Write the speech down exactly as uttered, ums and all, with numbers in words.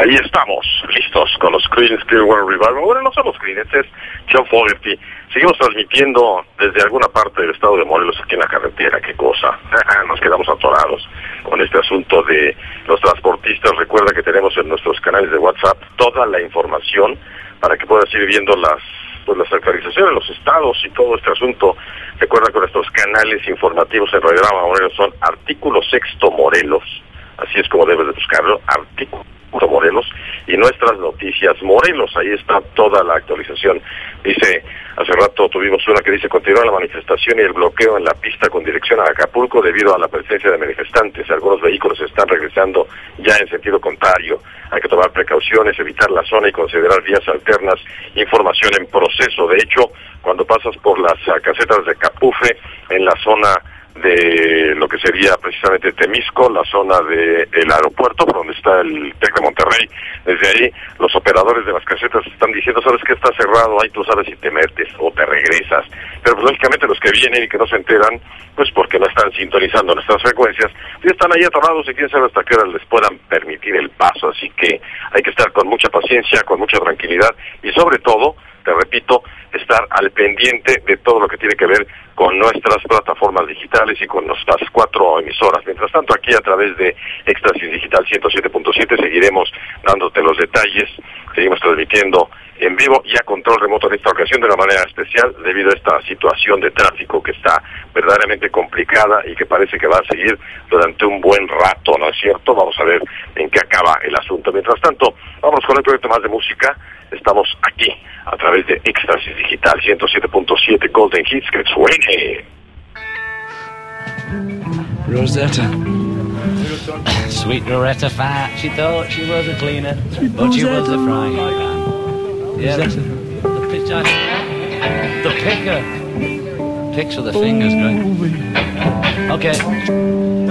Ahí estamos, listos con los Creedence Clearwater Revival. Bueno, no son los Creedence, es John Fogerty. Seguimos transmitiendo desde alguna parte del estado de Morelos aquí en la carretera. Qué cosa, nos quedamos atorados con este asunto de los transportistas. Recuerda que tenemos en nuestros canales de WhatsApp toda la información para que puedas ir viendo las pues las actualizaciones de los estados y todo este asunto. Recuerda que nuestros canales informativos en Radiograma Morelos son Artículo Sexto Morelos, así es como debes de buscarlo, Artículo Morelos, y Nuestras Noticias Morelos. Ahí está toda la actualización. Dice, hace rato tuvimos una que dice: continúa la manifestación y el bloqueo en la pista con dirección a Acapulco debido a la presencia de manifestantes. Algunos vehículos están regresando ya en sentido contrario. Hay que tomar precauciones, evitar la zona y considerar vías alternas. Información en proceso. De hecho, cuando pasas por las uh, casetas de Capufe, en la zona de lo que sería precisamente Temisco, la zona del aeropuerto, por donde está el TEC de Monterrey, desde ahí los operadores de las casetas están diciendo: sabes que está cerrado, ahí tú sabes si te metes o te regresas. Pero pues, lógicamente los que vienen y que no se enteran, pues porque no están sintonizando nuestras frecuencias, ya están ahí atorados y quién sabe hasta qué hora les puedan permitir el paso. Así que hay que estar con mucha paciencia, con mucha tranquilidad y sobre todo, te repito, estar al pendiente de todo lo que tiene que ver con nuestras plataformas digitales y con nuestras cuatro emisoras. Mientras tanto, aquí a través de Éxtasis Digital ciento siete punto siete seguiremos dándote los detalles, seguimos transmitiendo en vivo y a control remoto en esta ocasión de una manera especial debido a esta situación de tráfico que está verdaderamente complicada y que parece que va a seguir durante un buen rato, ¿no es cierto? Vamos a ver en qué acaba el asunto. Mientras tanto, vamos con un proyecto más de música. Estamos aquí a través de Éxtasis Digital ciento siete punto siete Golden Hits. Que suene Rosetta. Sweet Rosetta fat. She thought she was a cleaner, Sweet but Rosetta. She was a frying pan. Yeah, the, the pitcher. The picker. Picks with the fingers, great. Okay.